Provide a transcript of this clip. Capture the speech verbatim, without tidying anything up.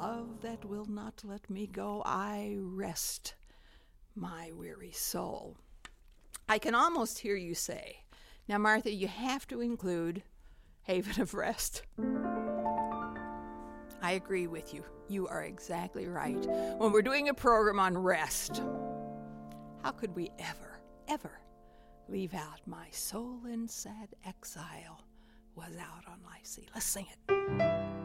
love that will not let me go, I rest my weary soul. I can almost hear you say, now, Martha, you have to include Haven of Rest. I agree with you. You are exactly right. When we're doing a program on rest, how could we ever, ever leave out my soul in sad exile was out on life's sea? Let's sing it.